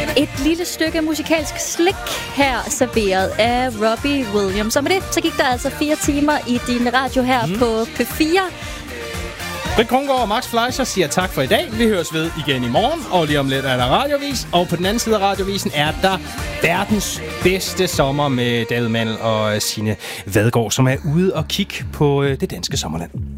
Et lille stykke musikalsk slik her, serveret af Robbie Williams. Og med det, så gik der altså 4 timer i din radio her på P4. Britt Krongaard og Max Fleischer siger tak for i dag. Vi høres ved igen i morgen, og lige om lidt er der radiovis. Og på den anden side af radiovisen er der verdens bedste sommer med David Mandel og Signe Vadgaard, som er ude og kigge på det danske sommerland.